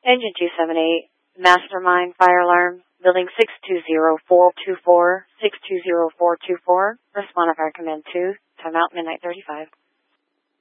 Engine 278, Mastermind Fire Alarm, Building 620424, 620424, respond to Fire Command 2, timeout midnight 35.